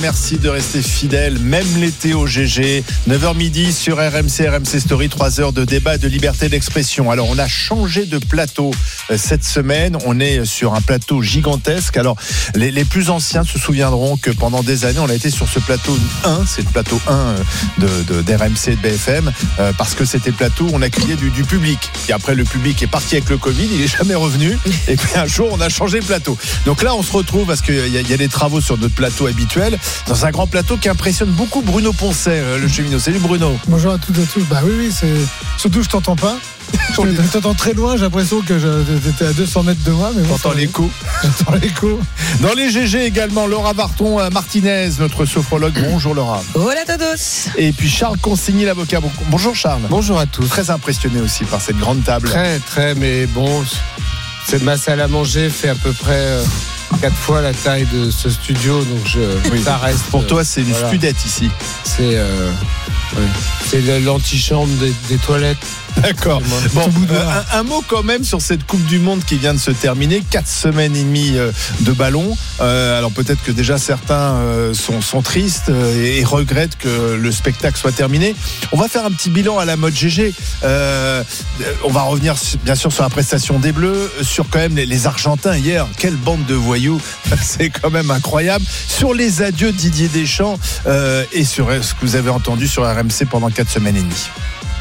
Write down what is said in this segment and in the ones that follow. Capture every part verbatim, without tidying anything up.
merci de rester fidèles, même l'été au G G. neuf heures midi sur R M C, R M C Story, trois heures de débat et de liberté d'expression. Alors, on a changé de plateau cette semaine. On est sur un plateau gigantesque. Alors, les, les plus anciens se souviendront que pendant des années, on a été sur ce plateau un, c'est le plateau un de, de, d'R M C et de B F M, euh, parce que c'était le plateau où on accueillait du, du public. Et après, le public est parti avec le Covid, il est jamais revenu. Et puis un jour, on a changé le plateau. Donc là, on se retrouve, parce qu'il y, y a des travaux sur notre plateau habituel, dans un grand plateau qui impressionne beaucoup Bruno Poncet, euh, le cheminot. Salut Bruno. Bonjour à toutes et à tous. Bah oui, oui, c'est... surtout je t'entends pas. Je t'entends très loin, j'ai l'impression que j'étais à deux cents mètres de moi. Mais bon, t'entends l'écho. J'entends l'écho. Dans les G G également, Laura Barton Martinez, notre sophrologue. Bonjour Laura. Hola todos. Et puis Charles Consigny, l'avocat. Bonjour Charles. Bonjour à tous. Très impressionné aussi par cette grande table. Très, très, mais bon, cette ma salle à manger fait à peu près euh, quatre fois la taille de ce studio, donc je, oui. ça reste. Pour toi, c'est une voilà. studette ici. C'est, euh, oui. c'est l'antichambre des, des toilettes. D'accord. Bon, euh, un, un mot quand même sur cette Coupe du Monde qui vient de se terminer. Quatre semaines et demie euh, de ballon. Euh, alors peut-être que déjà certains euh, sont, sont tristes euh, et, et regrettent que le spectacle soit terminé. On va faire un petit bilan à la mode G G. Euh, on va revenir bien sûr sur la prestation des Bleus, sur quand même les, les Argentins hier. Quelle bande de voyous. C'est quand même incroyable. Sur les adieux de Didier Deschamps euh, et sur ce que vous avez entendu sur R M C pendant quatre semaines et demie.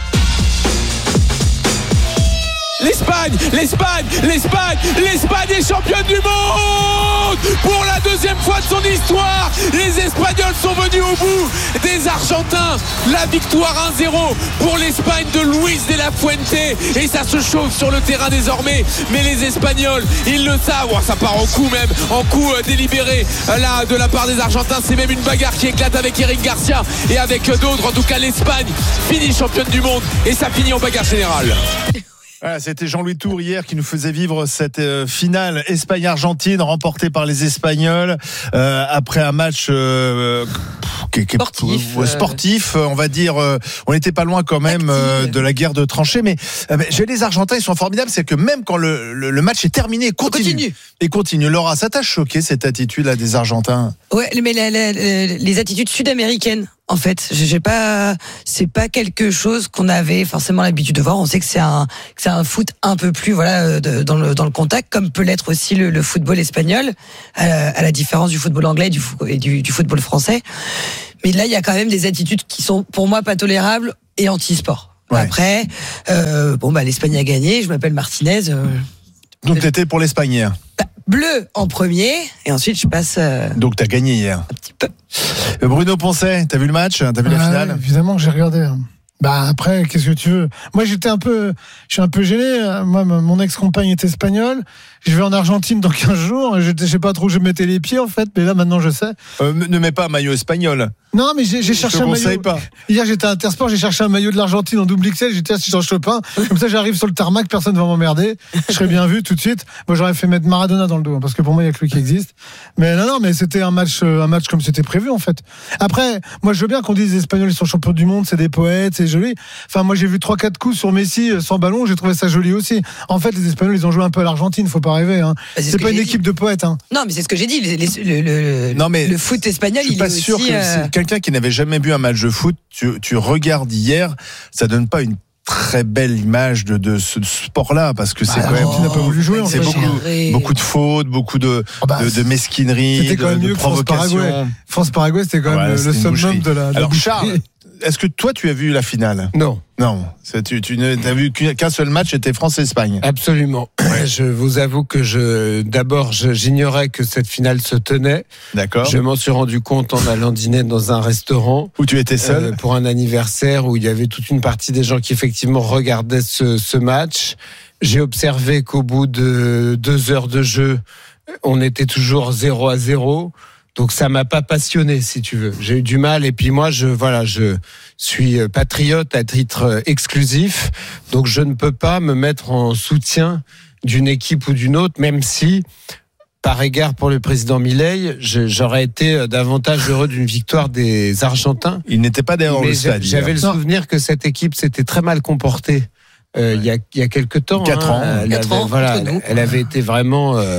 L'Espagne, l'Espagne, l'Espagne, l'Espagne est championne du monde. Pour la deuxième fois de son histoire, les Espagnols sont venus au bout des Argentins. La victoire un zéro pour l'Espagne de Luis de la Fuente. Et ça se chauffe sur le terrain désormais. Mais les Espagnols, ils le savent. Oh, ça part en coup même, en coup euh, délibéré là, de la part des Argentins. C'est même une bagarre qui éclate avec Eric Garcia et avec d'autres. En tout cas, l'Espagne finit championne du monde et ça finit en bagarre générale. Voilà, c'était Jean-Louis Tour hier qui nous faisait vivre cette euh, finale Espagne-Argentine remportée par les Espagnols euh, après un match euh, qui, qui, sportif, euh, sportif on va dire. Euh, on n'était pas loin quand même euh, de la guerre de tranchées, mais euh, j'ai les Argentins, ils sont formidables. C'est que même quand le, le, le match est terminé, ils continuent. continue. Et continue. Laura, ça t'a choqué cette attitude là des Argentins? Ouais, mais la, la, la, les attitudes sud-américaines. En fait, j'ai pas, c'est pas quelque chose qu'on avait forcément l'habitude de voir. On sait que c'est un, que c'est un foot un peu plus, voilà, de, dans le dans le contact, comme peut l'être aussi le, le football espagnol, à la, à la différence du football anglais et du, et du, du football français. Mais là, il y a quand même des attitudes qui sont pour moi pas tolérables et anti-sport. Ouais. Après, euh, bon bah l'Espagne a gagné. Je m'appelle Martinez. Euh, Donc t'étais pour l'Espagne hier. Bah, bleu en premier et ensuite je passe. Euh, Donc t'as gagné hier. Un petit peu. Bruno Poncet, t'as vu le match? T'as vu ah, la finale? Évidemment que j'ai regardé. Bah après, qu'est-ce que tu veux? Moi, j'étais un peu, je suis un peu gêné. Moi, mon ex-compagne est espagnole. Je vais en Argentine dans quinze jours. Je, je sais pas trop où je mettais les pieds, en fait. Mais là, maintenant, je sais. Euh, ne mets pas un maillot espagnol. Non, mais j'ai, j'ai cherché un maillot. Pas. Hier, j'étais à Intersport, j'ai cherché un maillot de l'Argentine en double X L. J'étais assis sur Chopin. Comme ça, j'arrive sur le tarmac, personne ne va m'emmerder. Je serais bien vu tout de suite. Moi, j'aurais fait mettre Maradona dans le dos, parce que pour moi, il y a que lui qui existe. Mais non, non, mais c'était un match, un match comme c'était prévu, en fait. Après, moi, je veux bien qu'on dise les Espagnols, ils sont champions du monde, c'est des poètes, c'est joli. Enfin, moi, j'ai vu trois quatre coups sur Messi sans ballon, j'ai trouvé ça joli aussi. En fait, les Espagnols, ils ont joué un peu à l'Argentine, faut pas rêver, hein. C'est, c'est pas une équipe dit. de poètes, hein. Non, mais c'est ce que j'ai dit. Les, les, le, le, non, mais le foot espagnol, il est aussi. Je suis pas sûr que euh... c'est quelqu'un qui n'avait jamais vu un match de foot. Tu, tu regardes hier, ça donne pas une très belle image de, de ce sport-là, parce que c'est bah, quand même. Oh, n'a pas voulu jouer. C'est beaucoup, beaucoup de fautes, beaucoup de, oh bah, de, de mesquinerie, c'était quand même de, mieux de provocation. France-Paraguay. France-Paraguay, c'était quand même ouais, le summum de la. Alors Charles, est-ce que toi tu as vu la finale? Non. Non, c'est, tu, tu n'as vu qu'un seul match, c'était France-Espagne. Absolument. Ouais. Je vous avoue que je, d'abord, je, j'ignorais que cette finale se tenait. D'accord. Je m'en suis rendu compte en allant dîner dans un restaurant. Où tu étais seul euh, pour un anniversaire où il y avait toute une partie des gens qui effectivement regardaient ce, ce match. J'ai observé qu'au bout de deux heures de jeu, on était toujours zéro à zéro. Donc ça m'a pas passionné, si tu veux. J'ai eu du mal, et puis moi, je voilà, je suis patriote à titre exclusif, donc je ne peux pas me mettre en soutien d'une équipe ou d'une autre, même si, par égard pour le président Milei, je, j'aurais été davantage heureux d'une victoire des Argentins. Il n'était pas derrière le stade. J'avais le souvenir que cette équipe s'était très mal comportée. Euh, ouais. il y a il y a quelque temps. Quatre hein, ans. Elle Quatre avait, ans. Voilà, elle, elle avait été vraiment. Euh,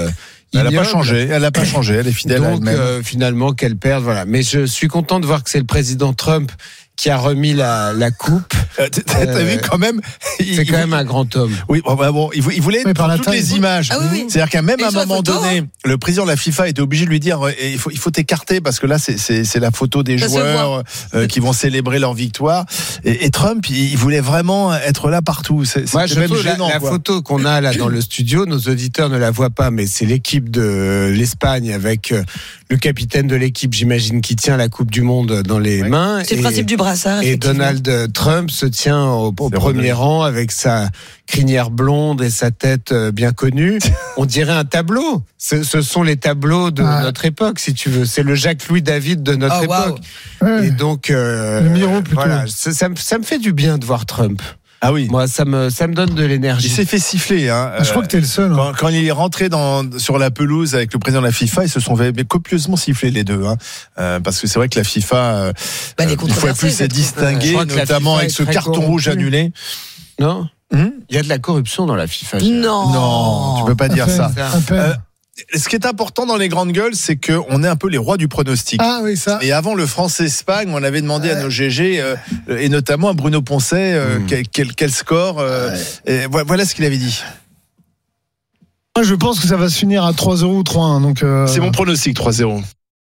Elle n'a ignoble. pas changé, elle n'a pas changé, elle est fidèle à Donc elle-même. euh, finalement qu'elle perde, voilà. Mais je suis content de voir que c'est le président Trump qui a remis la, la coupe. Euh, T'as euh, vu quand même il- C'est il- quand même un grand homme. Oui, bon, bah bon, il vou- il voulait Oui, être par dans la toutes taille. les images. Ah oui, oui. C'est-à-dire qu'à même Et à un sur la moment photo, donné, le président de la FIFA était obligé de lui dire euh, il faut, il faut t'écarter parce que là, c'est, c'est, c'est la photo des Ça se joueurs euh, qui vont célébrer leur victoire. Et, et Trump, il, il voulait vraiment être là partout. C'est, Moi, c'était je même trouve la, gênant. la quoi. photo qu'on a là dans le studio, nos auditeurs ne la voient pas, mais c'est l'équipe de l'Espagne avec euh, le capitaine de l'équipe, j'imagine, qui tient la Coupe du Monde dans les Ouais. mains. C'est le Et- principe du brassard. Et effectivement. Donald Trump se tient au, au C'est premier Ronald. rang avec sa crinière blonde et sa tête euh, bien connue. On dirait un tableau. Ce, ce sont les tableaux de Ah. notre époque, si tu veux. C'est le Jacques-Louis David de notre Oh, waouh. époque. Ouais. Et donc, euh, Le Miro, plutôt. voilà, ça, ça me- ça me fait du bien de voir Trump. Ah oui. Moi, ça me, ça me donne de Il l'énergie. s'est fait siffler. Hein. Je crois que t'es le seul. hein. Quand, quand il est rentré dans, sur la pelouse avec le président de la FIFA, ils se sont fait mais copieusement siffler les deux. Hein. Euh, parce que c'est vrai que la FIFA, euh, Bah, les une fois de controversés, plus, je s'est trouve. Je distinguée, crois que la notamment FIFA avec est ce très carton corrompue. rouge annulé. Non? Hum Il y a de la corruption dans la FIFA. Gérard. Non. Non, tu peux pas dire À peine, ça. à peine. Euh, Ce qui est important dans les grandes gueules, c'est qu'on est un peu les rois du pronostic. Ah oui, ça. Et avant le France-Espagne, on avait demandé à nos G G, euh, et notamment à Bruno Poncet, euh, Mm. quel, quel, quel score. euh, et vo- voilà ce qu'il avait dit. Moi, je pense que ça va se finir à trois zéro ou trois un. Donc, euh, C'est mon pronostic, trois zéro.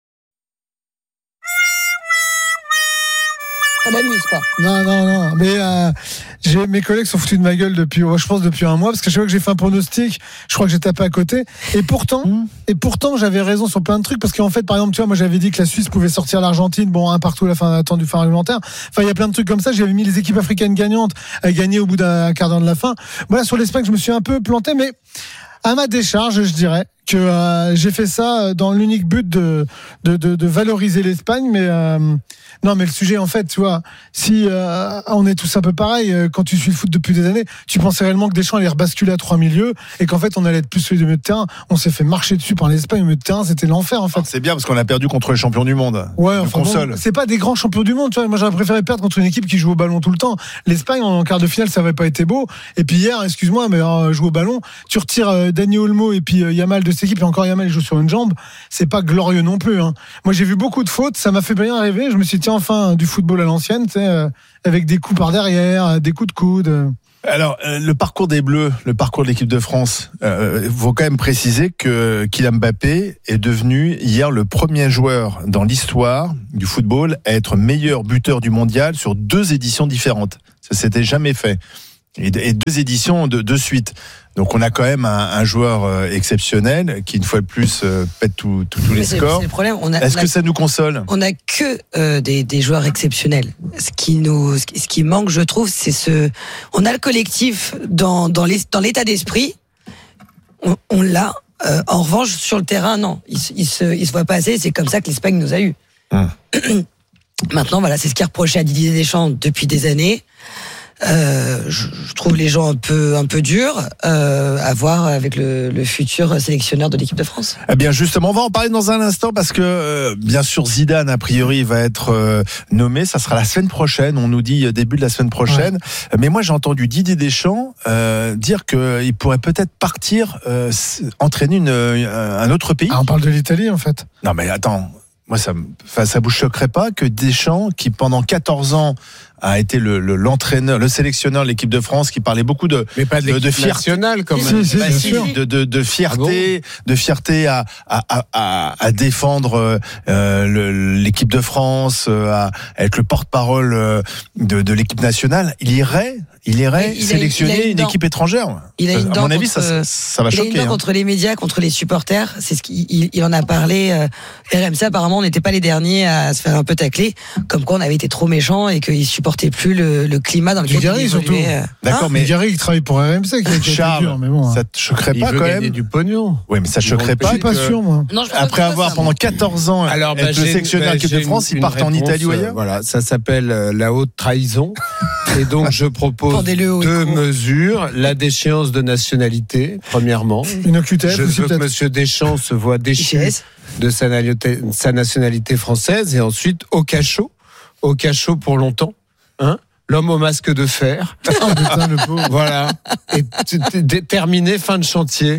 Ça m'amuse pas. Non, non, non. Mais euh, j'ai, mes collègues sont foutus de ma gueule depuis, ouais, je pense, depuis un mois, parce que chaque fois que j'ai fait un pronostic, je crois que j'ai tapé à côté. Et pourtant, et pourtant, j'avais raison sur plein de trucs, parce qu'en fait, par exemple, tu vois, moi, j'avais dit que la Suisse pouvait sortir l'Argentine, bon, un partout à la fin, temps du fin réglementaire. Enfin, il y a plein de trucs comme ça. J'avais mis les équipes africaines gagnantes à gagner au bout d'un quart d'heure de la fin. Voilà, sur l'Espagne, je me suis un peu planté, mais à ma décharge, je dirais que euh, j'ai fait ça dans l'unique but de de, de, de valoriser l'Espagne, mais euh, non, mais le sujet, en fait, tu vois, si euh, on est tous un peu pareil, euh, quand tu suis le foot depuis des années, tu pensais réellement que Deschamps allait rebasculer à trois milieux et qu'en fait on allait être plus sur les milieux de terrain. On s'est fait marcher dessus par l'Espagne au milieu de terrain, c'était l'enfer en fait. C'est bien parce qu'on a perdu contre les champions du monde. Ouais, Le enfin bon, console. c'est pas des grands champions du monde, tu vois. Moi, j'aurais préféré perdre contre une équipe qui joue au ballon tout le temps. L'Espagne, en quart de finale, ça avait pas été beau. Et puis hier, excuse-moi, mais euh, jouer au ballon, tu retires euh, Dani Olmo et puis euh, Yamal de cette équipe, et encore Yamal, il joue sur une jambe. C'est pas glorieux non plus, hein. Moi, j'ai vu beaucoup de fautes, ça m'a fait bien rêver. Je me suis dit, tiens, enfin, du football à l'ancienne, tu sais, euh, avec des coups par derrière, euh, des coups de coude. euh. Alors, euh, le parcours des Bleus, le parcours de l'équipe de France, euh, il faut quand même préciser que Kylian Mbappé est devenu hier le premier joueur dans l'histoire du football à être meilleur buteur du mondial sur deux éditions différentes. Ça s'était jamais fait. Et, et deux éditions de, de suite. Donc on a quand même un, un joueur euh, exceptionnel qui, une fois de plus, euh, pète tout- tout- tous les Mais c'est, scores. c'est le problème. On a, Est-ce on a- que ça nous console? on a que euh, des, des joueurs exceptionnels. Ce qui nous, ce qui, ce qui manque, je trouve, c'est ce. On a le collectif dans dans, les, dans l'état d'esprit. On, on l'a. Euh, en revanche, sur le terrain, non. Il, se- il se, il se voit pas assez. C'est comme ça que l'Espagne nous a eu. Hum. Maintenant, voilà, c'est ce qui est reproché à Didier Deschamps depuis des années. Euh, je, je trouve les gens un peu un peu durs euh, à voir avec le, le futur sélectionneur de l'équipe de France. Eh bien justement, on va en parler dans un instant parce que euh, bien sûr Zidane a priori va être euh, nommé, ça sera la semaine prochaine, on nous dit euh, début de la semaine prochaine. Ouais. Mais moi j'ai entendu Didier Deschamps euh, dire qu'il pourrait peut-être partir euh, entraîner une, euh, un autre pays. Ah, on parle de l'Italie en fait. Non mais attends, moi ça, enfin, ça vous choquerait pas que Deschamps, qui pendant quatorze ans a été le, le, l'entraîneur, le sélectionneur de l'équipe de France, qui parlait beaucoup de, Mais pas de de, l'équipe de fierté nationale, quand Si, même. si, bah, bien si, sûr. de, de, de fierté, Ah de fierté à, à, à, à, à défendre euh, le, l'équipe de France, euh, à être le porte-parole euh, de, de l'équipe nationale. Il irait, il irait Il a- sélectionner il a une une dent. équipe étrangère. Il a une à dent mon avis, contre- ça, ça va Il a une choquer. dent Hein. contre les médias, contre les supporters. C'est ce qu'il il, il en a parlé. euh, R M C, apparemment, on n'était pas les derniers à se faire un peu tacler, comme quoi on avait été trop méchants et qu'ils supportaient plus le, le climat dans lequel Dugarry, ils surtout. évoluaient. euh. D'accord, Hein mais Dugarry qui travaille pour R M C, qui a été Charles, dur, mais bon. ça te choquerait Il pas veut quand gagner même? du pognon. Oui, mais ça Ils vont choquerait le Je pas suis pas que, sûr, moi. Non, je pense après pas avoir ça, pendant moi. quatorze ans Alors, bah, être le j'ai- sélectionneur de bah, l'équipe de j'ai France, une- il parte en une Italie ou réponse, ailleurs? euh, Voilà, ça s'appelle euh, la haute trahison. Et donc, je propose Pendez-le haut et deux court. mesures. La déchéance de nationalité, premièrement. Une O Q T F Je aussi, veux que peut-être. Monsieur Deschamps se voit déchu I C S. de sa nationalité, sa nationalité française. Et ensuite, au cachot. Au cachot pour longtemps. Hein? L'homme au masque de fer. Oh putain, le pauvre. Voilà. Et t- t- terminé, fin de chantier.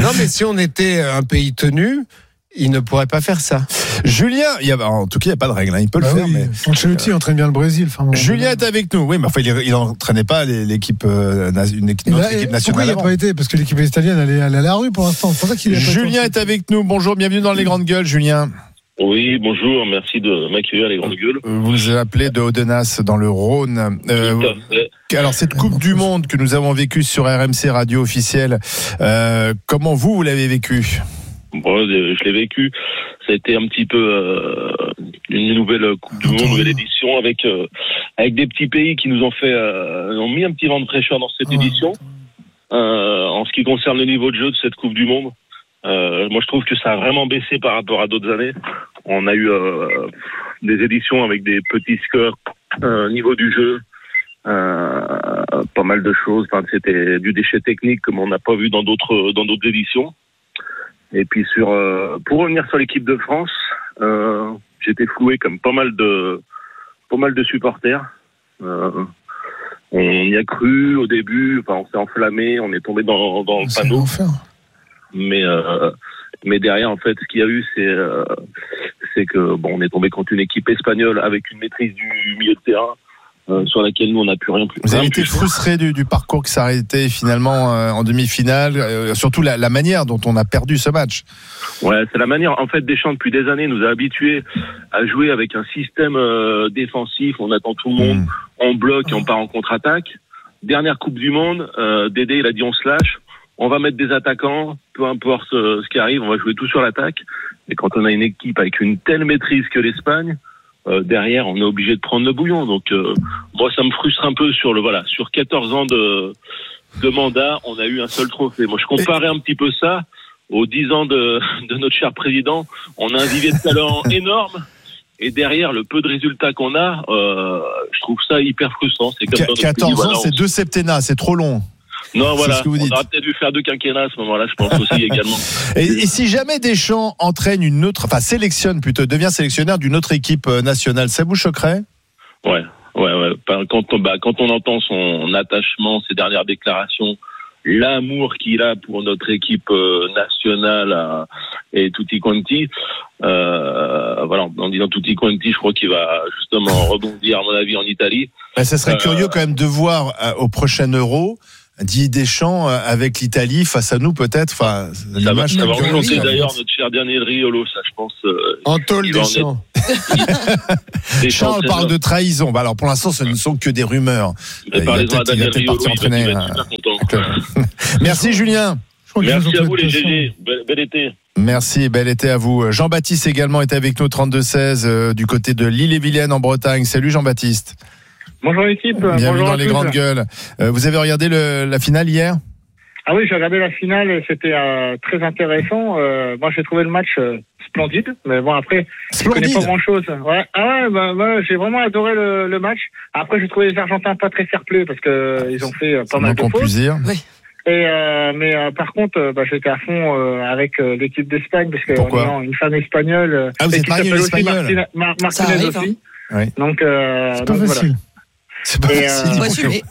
Non, mais si on était un pays tenu, il ne pourrait pas faire ça. Julien, il y a, en tout cas, il n'y a pas de règle, hein, il peut bah le faire. Oui. Mais... Ancelotti entraîne bien le Brésil. Enfin, bon, Julien est avec nous. Oui, mais enfin, il n'entraînait pas l'équipe, euh, une équipe, notre là, équipe nationale. Pourquoi il n'a pas été? Parce que l'équipe italienne, elle est, elle est à la rue pour l'instant. C'est pour ça qu'il est Julien est avec nous. Bonjour, bienvenue dans les grandes gueules, Julien. Oui, bonjour, merci de m'accueillir les grandes gueules. Vous nous appelez de Audenas dans le Rhône. Euh, Tout à fait. alors cette Coupe du Monde que nous avons vécue sur R M C Radio officielle, euh, comment vous, vous l'avez vécue? Bon, je l'ai vécu. Ça a été un petit peu euh, une nouvelle Coupe du Monde, une nouvelle édition avec euh, avec des petits pays qui nous ont fait euh, ont mis un petit vent de fraîcheur dans cette édition. Euh, en ce qui concerne le niveau de jeu de cette Coupe du Monde, euh, moi je trouve que ça a vraiment baissé par rapport à d'autres années. On a eu euh, des éditions avec des petits scores, euh, niveau du jeu, euh, pas mal de choses. Enfin, c'était du déchet technique comme on n'a pas vu dans d'autres dans d'autres éditions. Et puis sur, euh, pour revenir sur l'équipe de France, euh, j'étais floué comme pas mal de, pas mal de supporters. Euh, on y a cru au début, enfin on s'est enflammé, on est tombé dans, dans le panneau. Mais, euh, mais derrière en fait, ce qu'il y a eu, c'est, euh, c'est que bon, on est tombé contre une équipe espagnole avec une maîtrise du milieu de terrain. Euh, sur laquelle nous on n'a plus rien plus. Vous avez été frustré du, du parcours qui s'est arrêté finalement euh, en demi-finale, euh, surtout la, la manière dont on a perdu ce match. Ouais, c'est la manière. En fait, Deschamps depuis des années nous a habitués à jouer avec un système euh, défensif. On attend tout le monde, mmh. on bloque et on part en contre-attaque. Dernière Coupe du Monde, euh, Dédé il a dit on se lâche, on va mettre des attaquants, peu importe ce, ce qui arrive, on va jouer tout sur l'attaque. Et quand on a une équipe avec une telle maîtrise que l'Espagne. Euh, derrière, on est obligé de prendre le bouillon. Donc, euh, moi, ça me frustre un peu sur le voilà, sur quatorze ans de de mandat, on a eu un seul trophée. Moi, je comparais un petit peu ça aux dix ans de de notre cher président. On a un vivier de talent énorme. Et derrière, le peu de résultats qu'on a, euh, je trouve ça hyper frustrant. C'est comme dans notre quatorze pays, voilà, ans, c'est deux septennats, c'est trop long. Non, voilà, ce que vous on dites. aurait peut-être dû faire deux quinquennats à ce moment-là, je pense aussi également. Et, et si jamais Deschamps entraîne une autre, enfin sélectionne plutôt, devient sélectionneur d'une autre équipe nationale, ça vous choquerait? Ouais, ouais, ouais. Quand on, bah, quand on entend son attachement, ses dernières déclarations, l'amour qu'il a pour notre équipe nationale euh, et tutti quanti, euh, voilà, en disant tutti quanti, je crois qu'il va justement rebondir, à mon avis, en Italie. Ben, ça serait euh, curieux quand même de voir euh, au prochain Euro Didier Deschamps euh, avec l'Italie face à nous peut-être. Enfin, ça va, ça va rencontrer d'ailleurs notre cher dernier Riolo, ça je pense. Euh, en tôle Deschamps. Deschamps parle de trahison. Bah alors pour l'instant, ce ne sont que des rumeurs. Mais par les il va peut-être partir entraîner. Merci Julien. Merci à vous les G G. Bel, bel été. Merci, bel été à vous. Jean-Baptiste également est avec nous, trente-deux seize, euh, du côté de l'Ille-et-Vilaine en Bretagne. Salut Jean-Baptiste. Bonjour l'équipe. Bienvenue Bonjour dans les tous. grandes gueules. Euh, vous avez regardé le, la finale hier? Ah oui, j'ai regardé la finale et c'était euh, très intéressant. Euh, moi, j'ai trouvé le match euh, splendide, mais bon après, splendide. je connais pas grand-chose. Ouais, ah ouais, bah, bah, j'ai vraiment adoré le, le match. Après, j'ai trouvé les Argentins pas très fair-play parce que euh, ils ont fait euh, pas mal de fautes. Oui. Et euh, mais euh, par contre, euh, bah, j'étais à fond euh, avec euh, l'équipe d'Espagne parce que Pourquoi une femme espagnole. Euh, ah, vous êtes marié à une espagnole. Martina, Mar- Martinez arrive, aussi. hein. Oui. Donc, euh, c'est pas donc facile. Voilà. C'est pas Et, facile. euh, Faut assumer.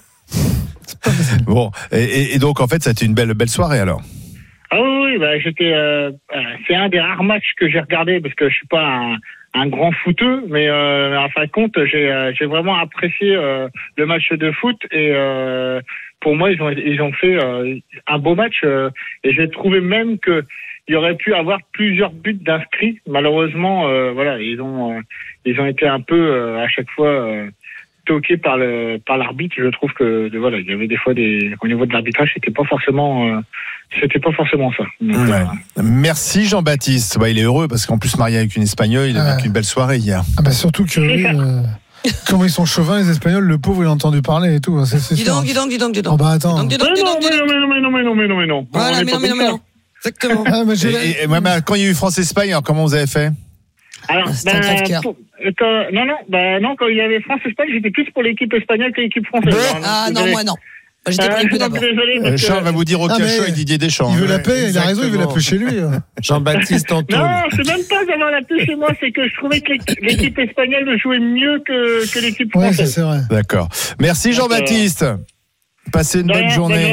Bon, et, et donc en fait, ça a été une belle, belle soirée alors. Ah oui, oui, bah, j'étais. Euh, c'est un des rares matchs que j'ai regardé parce que je suis pas un, un grand footeux, mais euh, en fin de compte, j'ai, euh, j'ai vraiment apprécié euh, le match de foot et euh, pour moi, ils ont, ils ont fait euh, un beau match euh, et j'ai trouvé même que il y aurait pu avoir plusieurs buts d'inscrits. Malheureusement, euh, voilà, ils ont, euh, ils ont été un peu euh, à chaque fois. Euh, toqué par le par l'arbitre. Je trouve que de, voilà, il y avait des fois des au niveau de l'arbitrage, c'était pas forcément euh, c'était pas forcément ça. Donc, ouais. euh, Merci Jean-Baptiste. Bah, il est heureux parce qu'en plus marié avec une Espagnole, il a Ouais. vécu une belle soirée hier. Ah bah surtout que oui, euh, comment ils sont chauvins les Espagnols, le pauvre il a entendu parler et tout. C'est, c'est Dis sûr. donc, dis donc, dis donc, dis donc. Oh bah attends. Dis donc, mais dis non, donc, dis mais donc. non, mais non, mais non, mais non, mais non, mais non. Voilà, On est mais pas non, mais non, comme mais ça. non. Exactement. Ah, mais j'ai- Et, et, ouais, mais quand il y a eu France-Espagne, alors comment vous avez fait? Alors, Ah, c'est un ben, crève-cœur. pour- quand, non, non, bah non, quand il y avait France-Espagne, j'étais plus pour l'équipe espagnole que l'équipe française. Alors, Ah non, désolé. moi non. Moi, j'étais Euh, pour je le suis peu un peu d'abord. désolé Euh, parce que- Charles va vous dire au Ah, cachot mais avec Didier Deschamps. il veut Ouais. la paix, il a raison, il veut la exactement. paix chez lui. Jean-Baptiste en tôle. Non, c'est même pas d'avoir la paix chez moi, c'est que je trouvais que l'équipe- l'équipe espagnole jouait mieux que, que l'équipe Ouais, ça française. c'est vrai. D'accord. Merci Jean-Baptiste. Passez une De bonne rien, journée. bonne-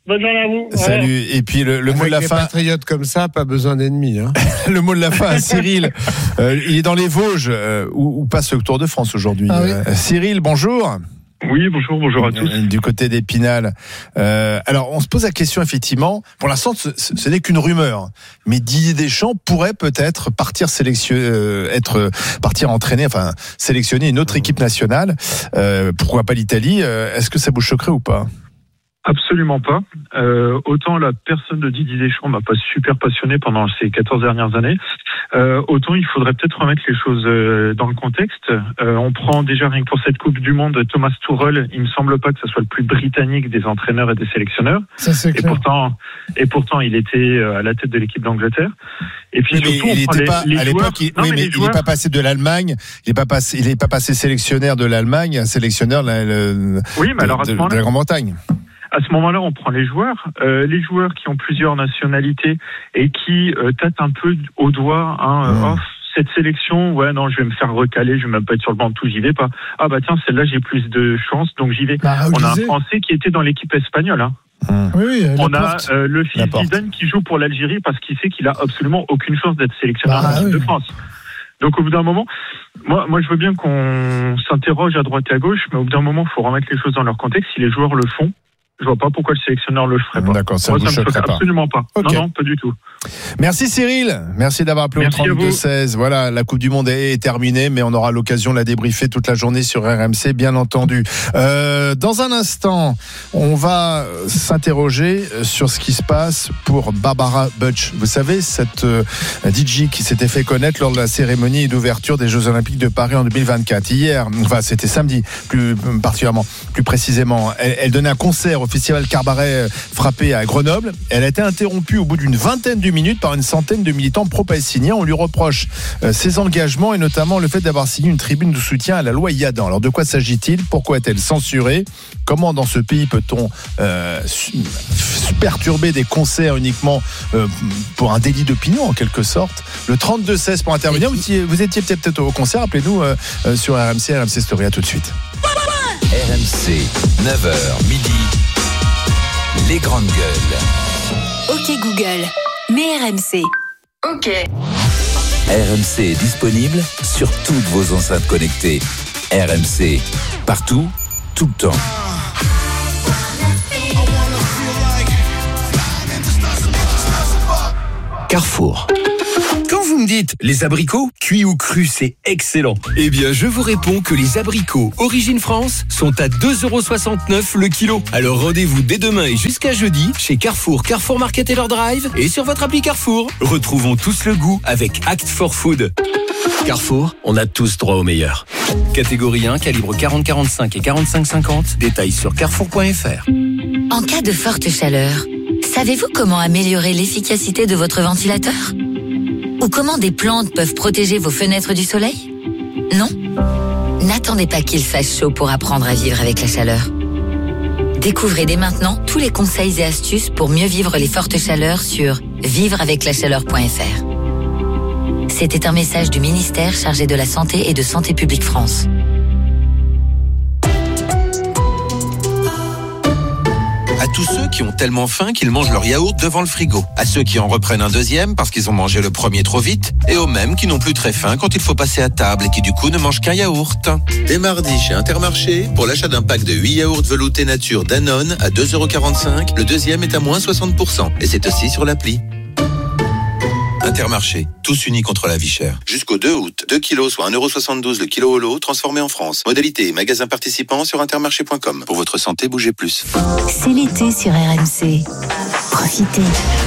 Bonne journée à vous. Salut. Et puis le, le mot de la Avec fin. Les patriotes comme ça, pas besoin d'ennemis. Hein. Le mot de la fin, Cyril. Euh, il est dans les Vosges euh, où, où passe le Tour de France aujourd'hui. Ah oui. Euh, Cyril, bonjour. Oui, bonjour, bonjour à tous. Euh, Du côté d'Épinal. Euh, alors, on se pose la question, effectivement. Pour l'instant, ce, ce, ce n'est qu'une rumeur. Mais Didier Deschamps pourrait peut-être partir sélectionner, euh, être, partir entraîner, enfin, sélectionner une autre équipe nationale. Euh, pourquoi pas l'Italie? euh, Est-ce que ça vous choquerait ou pas? Absolument pas. Euh, autant la personne de Didier Deschamps m'a pas super passionné pendant ces quatorze dernières années, euh, autant il faudrait peut-être remettre les choses euh, dans le contexte. Euh, on prend déjà rien que pour cette Coupe du Monde Thomas Tuchel, il me semble pas que ce soit le plus britannique des entraîneurs et des sélectionneurs. Ça, c'est Et clair. pourtant, et pourtant, il était à la tête de l'équipe d'Angleterre. Et puis Oui, mais surtout, il on prend était les, pas les à joueurs. l'époque. Il, Non, oui, mais mais les il joueurs- n'est pas passé de l'Allemagne. Il n'est pas passé. Il n'est pas passé sélectionnaire de l'Allemagne à sélectionneur de la, le- Oui, mais de, alors à de- ce de moment-là, la Grande-Bretagne. à ce moment-là, on prend les joueurs, euh, les joueurs qui ont plusieurs nationalités et qui euh, tâtent un peu au doigt, hein, Mmh. euh, oh, cette sélection, ouais, non, je vais me faire recaler, je vais même pas être sur le banc de tout, j'y vais pas. Ah bah tiens, celle-là, j'ai plus de chance, donc j'y vais. Bah, On a un Olysée. Français qui était dans l'équipe espagnole. Hein. Hum. Oui, oui, On a Laporte. euh, le fils Laporte. d'Zidane qui joue pour l'Algérie parce qu'il sait qu'il a absolument aucune chance d'être sélectionneur Bah, en équipe oui. de France. Donc au bout d'un moment, moi, moi je veux bien qu'on s'interroge à droite et à gauche, mais au bout d'un moment, il faut remettre les choses dans leur contexte. Si les joueurs le font, je vois pas pourquoi le sélectionneur le ferait pas. D'accord, ça Moi, ne vous ça me choque choquerait pas. absolument pas. Ok. Non, non, pas du tout. Merci Cyril, merci d'avoir appelé Merci au à vous. trente-deux seize. Voilà, la Coupe du Monde est, est terminée, mais on aura l'occasion de la débriefer toute la journée sur R M C, bien entendu. Euh, dans un instant, on va s'interroger sur ce qui se passe pour Barbara Butch. Vous savez, cette euh, D J qui s'était fait connaître lors de la cérémonie d'ouverture des Jeux Olympiques de Paris en deux mille vingt-quatre. Hier, enfin c'était samedi, plus particulièrement, plus précisément, elle, elle donnait un concert au Festival Cabaret Frappé à Grenoble. Elle a été interrompue au bout d'une vingtaine de minutes par une centaine de militants pro-palestiniens. On lui reproche euh, ses engagements et notamment le fait d'avoir signé une tribune de soutien à la loi Yadan. Alors de quoi s'agit-il? Pourquoi est-elle censurée? Comment dans ce pays peut-on euh, su- perturber des concerts uniquement euh, pour un délit d'opinion en quelque sorte? Le trente-deux seize pour intervenir. Vous étiez, vous étiez peut-être au concert, appelez-nous euh, euh, sur R M C, R M C Story. À tout de suite. R M C, neuf heures midi, les grandes gueules. Ok Google, mets R M C. Ok. R M C est disponible sur toutes vos enceintes connectées. R M C, partout, tout le temps. Carrefour. Quand vous me dites les abricots, cuits ou crus, c'est excellent. Eh bien, je vous réponds que les abricots Origine France sont à deux euros soixante-neuf le kilo. Alors rendez-vous dès demain et jusqu'à jeudi chez Carrefour, Carrefour Market et leur drive et sur votre appli Carrefour. Retrouvons tous le goût avec Act for Food. Carrefour, on a tous droit au meilleur. Catégorie un, calibre quarante quarante-cinq et quarante-cinq cinquante. Détails sur carrefour point f r. En cas de forte chaleur, savez-vous comment améliorer l'efficacité de votre ventilateur? Ou comment des plantes peuvent protéger vos fenêtres du soleil? Non? N'attendez pas qu'il fasse chaud pour apprendre à vivre avec la chaleur. Découvrez dès maintenant tous les conseils et astuces pour mieux vivre les fortes chaleurs sur vivre avec la chaleur point f r. C'était un message du ministère chargé de la Santé et de Santé publique France. À tous ceux qui ont tellement faim qu'ils mangent leur yaourt devant le frigo. À ceux qui en reprennent un deuxième parce qu'ils ont mangé le premier trop vite. Et aux mêmes qui n'ont plus très faim quand il faut passer à table et qui du coup ne mangent qu'un yaourt. Dès mardi chez Intermarché, pour l'achat d'un pack de huit yaourts veloutés nature Danone à deux euros quarante-cinq, le deuxième est à moins soixante pour cent. Et c'est aussi sur l'appli. Intermarché, tous unis contre la vie chère. Jusqu'au deux août, deux kilos soit un euro soixante-douze le kilo au lot, transformé en France. Modalité et magasin participant sur intermarché point com. Pour votre santé, bougez plus. C'est l'été sur R M C. Profitez.